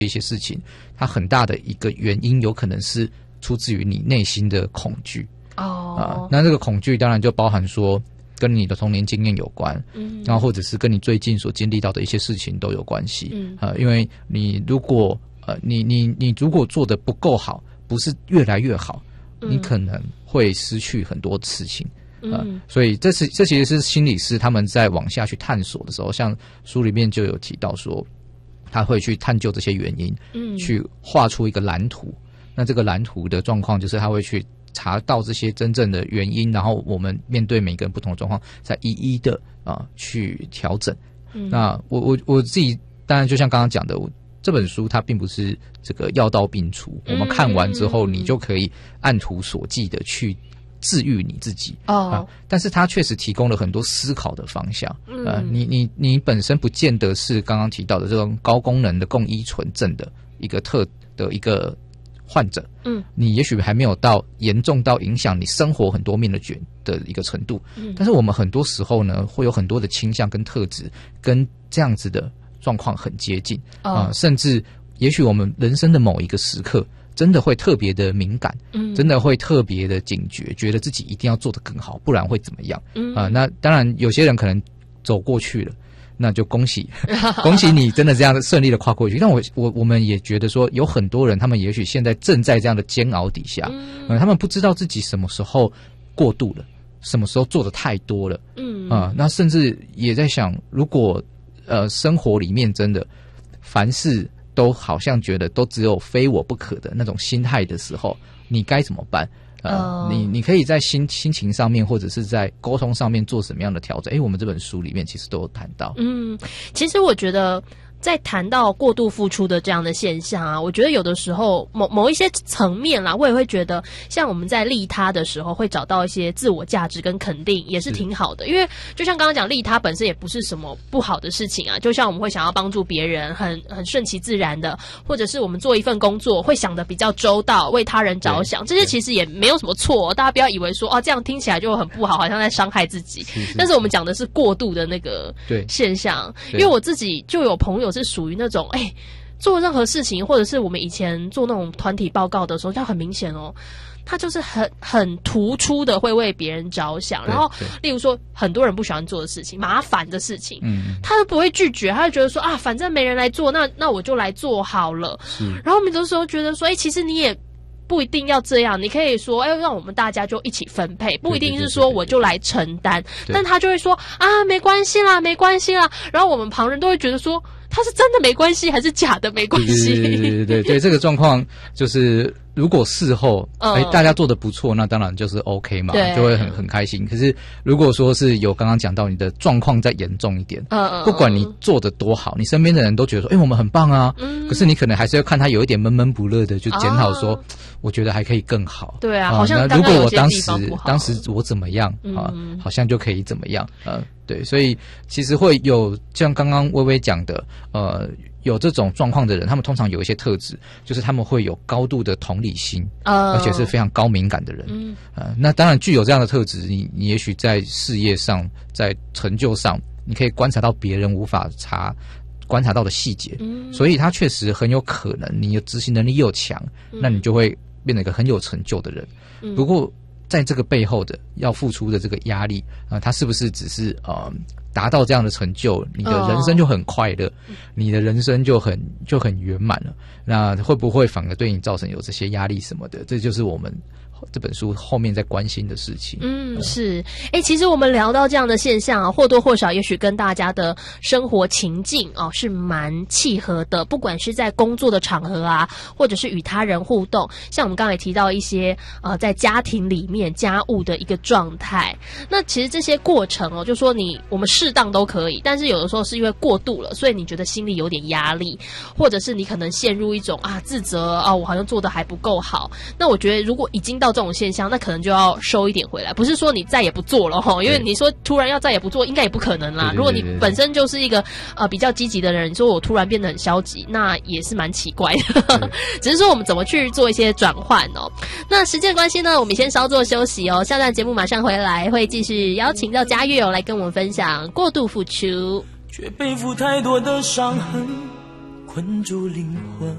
一些事情，它很大的一个原因有可能是出自于你内心的恐惧。那这个恐惧当然就包含说跟你的童年经验有关，然后或者是跟你最近所经历到的一些事情都有关系。因为你如果你如果做得不够好，不是越来越好，你可能会失去很多事情。所以这其实是心理师他们在往下去探索的时候，像书里面就有提到说，他会去探究这些原因，去画出一个蓝图。那这个蓝图的状况就是他会去查到这些真正的原因，然后我们面对每个人不同的状况，再一一的去调整。那我自己当然就像刚刚讲的，这本书它并不是这个药到病除，我们看完之后你就可以按图索骥的去治愈你自己但是它确实提供了很多思考的方向。你本身不见得是刚刚提到的这种高功能的共依存症的一个患者，你也许还没有到严重到影响你生活很多面的一个程度，但是我们很多时候呢，会有很多的倾向跟特质跟这样子的状况很接近甚至也许我们人生的某一个时刻真的会特别的敏感，真的会特别的警觉，觉得自己一定要做得更好，不然会怎么样那当然有些人可能走过去了，那就恭喜恭喜你真的这样顺利的跨过去。但我们也觉得说，有很多人他们也许现在正在这样的煎熬底下他们不知道自己什么时候过度了，什么时候做的太多了那甚至也在想，如果生活里面真的凡事都好像觉得都只有非我不可的那种心态的时候，你该怎么办？你可以在心情上面或者是在沟通上面做什么样的调整？我们这本书里面其实都有谈到。 其实我觉得在谈到过度付出的这样的现象啊，我觉得有的时候某一些层面啦，我也会觉得像我们在利他的时候会找到一些自我价值跟肯定，也是挺好的。因为就像刚刚讲，利他本身也不是什么不好的事情啊。就像我们会想要帮助别人，很顺其自然的，或者是我们做一份工作会想得比较周到，为他人着想，这些其实也没有什么错大家不要以为说这样听起来就很不好，好像在伤害自己。但是我们讲的是过度的那个现象。因为我自己就有朋友是属于那种做任何事情，或者是我们以前做那种团体报告的时候，就很明显他就是很突出的会为别人着想，然后例如说很多人不喜欢做的事情，麻烦的事情他都不会拒绝，他就觉得说反正没人来做，那我就来做好了。然后我们有时候觉得说其实你也不一定要这样，你可以说让我们大家就一起分配，不一定是说我就来承担。但他就会说没关系啦，然后我们旁人都会觉得说他是真的没关系还是假的没关系。 对，这个状况就是如果事后大家做得不错，那当然就是 OK 嘛，就会很开心。可是如果说是有刚刚讲到你的状况再严重一点不管你做得多好，你身边的人都觉得说我们很棒啊可是你可能还是要看他有一点闷闷不乐的，就检讨说我觉得还可以更好。 对啊好像刚刚有些地方不好， 当时我怎么样好像就可以怎么样对，所以其实会有像刚刚薇薇讲的有这种状况的人，他们通常有一些特质，就是他们会有高度的同理心而且是非常高敏感的人那当然具有这样的特质，你也许在事业上在成就上你可以观察到别人无法观察到的细节所以他确实很有可能你的执行能力又强那你就会变成一个很有成就的人不过在这个背后的要付出的这个压力他是不是只是达到这样的成就，你的人生就很快乐你的人生就很圆满了，那会不会反而对你造成有这些压力什么的，这就是我们这本书后面在关心的事情是其实我们聊到这样的现象或多或少也许跟大家的生活情境是蛮契合的，不管是在工作的场合或者是与他人互动，像我们刚才也提到一些在家庭里面家务的一个状态，那其实这些过程就说我们适当都可以，但是有的时候是因为过度了，所以你觉得心里有点压力，或者是你可能陷入一种自责我好像做得还不够好，那我觉得如果已经到这种现象，那可能就要收一点回来，不是说你再也不做了因为你说突然要再也不做应该也不可能啦。如果你本身就是一个比较积极的人，你说我突然变得很消极，那也是蛮奇怪的只是说我们怎么去做一些转换那时间关系呢，我们先稍作休息下段节目马上回来，会继续邀请到嘉悦来跟我们分享过度付出， 却背负太多的伤痕， 困住灵魂。